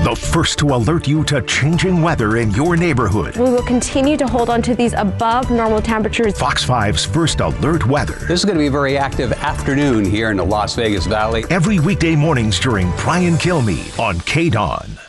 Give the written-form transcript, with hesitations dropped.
the first to alert you to changing weather in your neighborhood. We will continue to hold on to these above normal temperatures. Fox 5's First Alert Weather. This is going to be a very active afternoon here in the Las Vegas Valley. Every weekday mornings during Brian Kilmeade on KDON.